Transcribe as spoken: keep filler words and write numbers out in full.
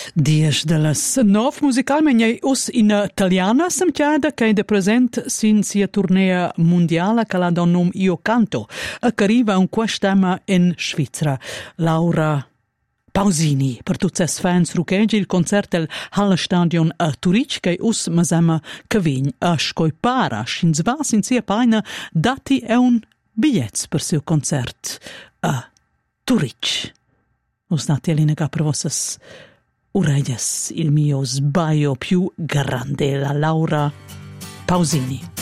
Dies de las nov musicalmegne us in italiana semtiada che de present sin sia tournea mondiala che la don num Io Canto, a che arriva un quest'ema in Svizzera. Laura Pausini, per tutti i fans ruchegi, il concerto del Hallestadion a Turic, che us masema che vegn a scoipara, schins va sin sia paina dati e un biglietz per suo concert a Turic. Us dati alinega per vossas oreglias il mio sbaglio più grande, la Laura Pausini.